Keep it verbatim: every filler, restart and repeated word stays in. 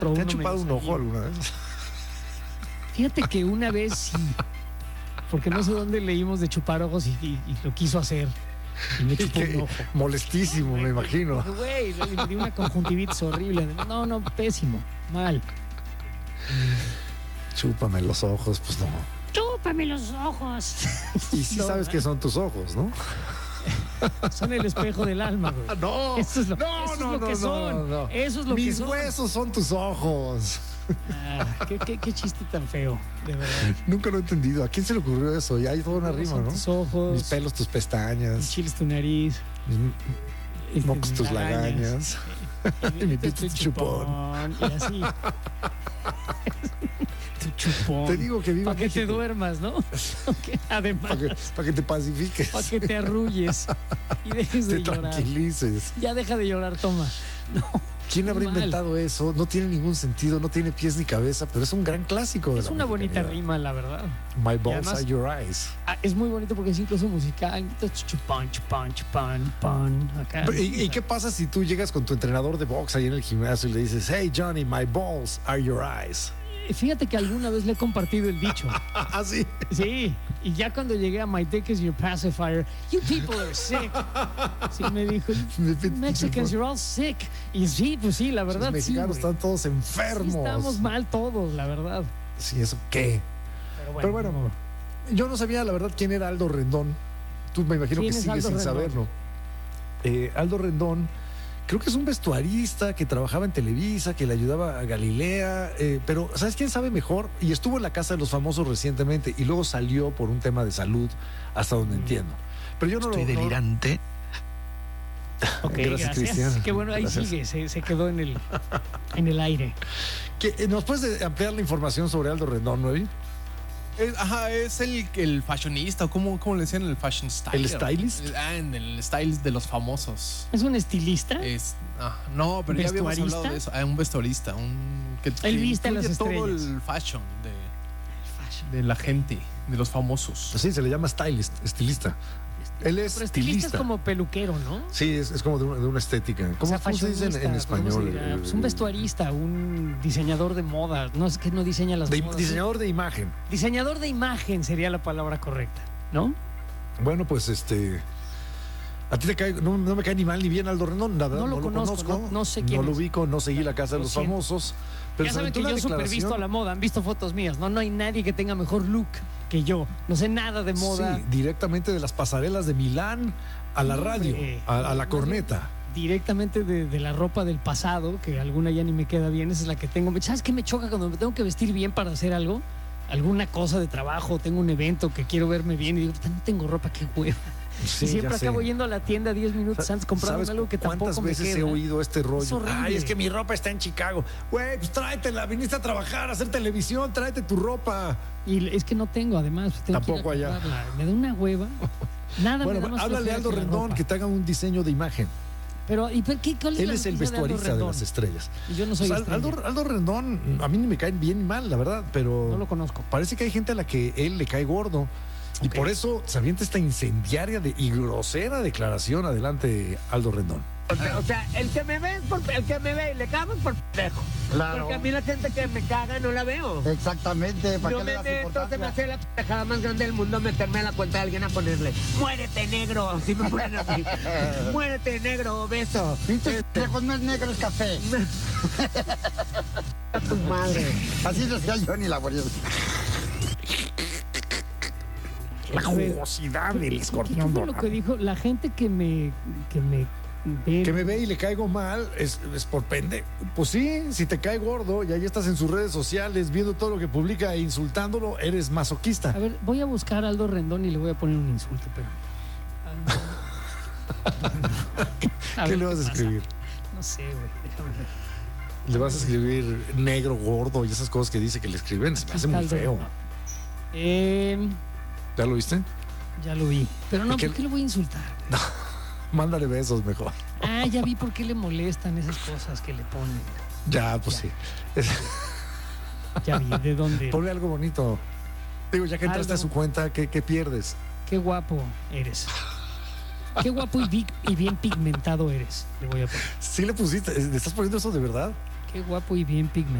¿Te ha chupado un ojo alguna vez? Fíjate que una vez sí, porque no sé dónde leímos de chupar ojos y, y, y lo quiso hacer. Y me chupó un ojo. Molestísimo, me imagino. Güey, me dio una conjuntivitis horrible. No, no, pésimo, mal. Chúpame los ojos, pues no. Chúpame los ojos. Y sí no, sabes man. que son tus ojos, ¿no? Son el espejo del alma, güey. No, eso es lo, no, eso es no, lo no, que no, son. no. Eso es lo Mis que son. huesos son tus ojos. Ah, qué, qué, qué chiste tan feo, de verdad. Nunca lo he entendido. ¿A quién se le ocurrió eso? Ya hay toda una rima, Son ¿no? tus ojos. Mis pelos, tus Mis pestañas. chiles, tu nariz. Mis este, mocos, tus lagañas. Y mi pito, tu chupón. Y así. Tu chupón. Te digo que viva Para que te México. duermas, ¿no? Además. Para que, pa' que te pacifiques. Para que te arrulles y dejes te de llorar. tranquilices. Ya deja de llorar, toma. No. ¿Quién habrá Mal. inventado eso? No tiene ningún sentido, no tiene pies ni cabeza, pero es un gran clásico. De Es la una bonita mexicanidad. rima, la verdad. My Y balls además- are your eyes. Ah, es muy bonito porque es incluso musical. Chupán, chupán, chupán, pan. Acá. ¿Y, ¿Y qué pasa si tú llegas con tu entrenador de box ahí en el gimnasio y le dices, hey Johnny, my balls are your eyes? Fíjate que alguna vez le he compartido el dicho. Ah, sí. Sí, y ya cuando llegué a My Dick is Your Pacifier, you people are sick. Sí, me dijo, Mi pito, Mexicans, you're all sick. Y sí, pues sí, la verdad, Los sí. mexicanos güey. están todos Sí, enfermos. estamos mal todos, la verdad. Sí, ¿eso qué? Pero bueno, Pero bueno, yo no sabía la verdad quién era Aldo Rendón. Tú me imagino que ¿Quién es sigues Aldo sin Rendón? saberlo. Eh, Aldo Rendón, creo que es un vestuarista que trabajaba en Televisa, que le ayudaba a Galilea, eh, pero ¿sabes quién sabe mejor? Y estuvo en la Casa de los Famosos recientemente y luego salió por un tema de salud, hasta donde entiendo. Pero yo no Estoy lo- no- delirante. ok, Gracias, gracias. Cristian. Qué bueno, ahí Gracias. sigue, se, se quedó en el, en el aire. ¿Qué- eh, ¿Nos puedes ampliar la información sobre Aldo Rendón, Nuevi? Es, ajá, es el, el fashionista, o ¿cómo, cómo le decían? El fashion style. ¿El stylist? Ah, en el stylist de los famosos. ¿Es un estilista? Es, ah, no, pero ya habíamos ¿Vestuarista? hablado de eso. Ah, un vestuarista, un que, Él que viste a las incluye todo estrellas. el fashion de, Fashion. de la gente, de los famosos. Sí, se le llama stylist, estilista. Él es Pero estilista estilista. es como peluquero, ¿no? Sí, es, es como de una, de una estética. ¿Cómo, O sea, cómo se dice en, en fashionista, ¿cómo se español? dirá? Pues un vestuarista, un diseñador de moda. No es que no diseña las De- modas. diseñador de imagen. Diseñador de imagen sería la palabra correcta, ¿no? Bueno, pues este. A ti te cae, no, no me cae ni mal ni bien Aldo Rendón, la verdad. No lo conozco, no- no sé quién No lo es. ubico, no seguí la casa de Lo los siento. famosos. Pero Ya se saben aventó que una yo super declaración- visto a la moda, han visto fotos mías. No, no hay nadie que tenga mejor look que yo. No sé nada de moda. Sí, directamente de las pasarelas de Milán a la No, radio, hombre. a, a la corneta. Directamente de, de la ropa del pasado, que alguna ya ni me queda bien, esa es la que tengo. ¿Sabes qué me choca cuando me tengo que vestir bien para hacer algo? Alguna cosa de trabajo, tengo un evento que quiero verme bien y digo, "Puta, no tengo ropa, qué hueva". Sí, y siempre ya sé. acabo yendo a la tienda diez minutos antes comprando ¿Sabes algo que cuántas tampoco me veces queda? he oído este rollo? horrible. Ay, es que mi ropa está en Chicago. Güey, pues tráetela, viniste a trabajar, a hacer televisión, tráete tu ropa. Y es que no tengo, además. pues, tengo que ir a Tampoco allá. comprarla. Me da una hueva. Nada Bueno, me da más háblale a flojera Aldo que la Rendón ropa. que te haga un diseño de imagen. Pero, ¿y por qué? ¿Cuál es Él la es el noticia de Aldo vestuarista de, Rendón? las estrellas. Y yo no soy Pues, Al- estrella. Aldo, Aldo Rendón, a mí ni me cae bien ni mal, la verdad, pero No lo conozco. parece que hay gente a la que él le cae gordo. Y Ok. por eso se avienta esta incendiaria de, y grosera declaración. Adelante, Aldo Rendón. O sea, el que me ve es por, el que me ve y le cago es por pendejo. Claro. Porque a mí la gente que me caga no la veo. Exactamente, ¿para Yo qué le me das meto, se me importancia? hace la pendejada más grande del mundo meterme a la cuenta de alguien a ponerle muérete negro, así me ponen así. Muérete negro, beso. Pinches pendejos, no es negro, es café. A tu madre. Así decía Johnny Laboriel. La jugosidad del ¿Qué escorpión fue lo dorado. que dijo? La gente que me, que me ve. Que me ve y le caigo mal es, es por pende. Pues sí, si te cae gordo y ahí estás en sus redes sociales viendo todo lo que publica e insultándolo, eres masoquista. A ver, voy a buscar a Aldo Rendón y le voy a poner un insulto, pero. A ¿Qué ver le vas a pasa. escribir? No sé, güey, déjame ver. Le vas a escribir negro, gordo y esas cosas que dice que le escriben. Se me hace muy Aldo feo. Rendón. Eh, ¿Ya lo viste? ya lo vi. Pero no, ¿Y qué- ¿por qué le voy a insultar? Mándale besos mejor. Ah, ya vi por qué le molestan esas cosas que le ponen. Ya, pues sí. Es- Ya vi, ¿de dónde? Ponle algo bonito. Digo, ya que entraste Algo. a su cuenta, ¿qué, qué pierdes? Qué guapo eres. Qué guapo y, vi- y bien pigmentado eres. Le voy a poner. Sí le pusiste, ¿le estás poniendo eso de verdad? Qué guapo y bien pigmentado.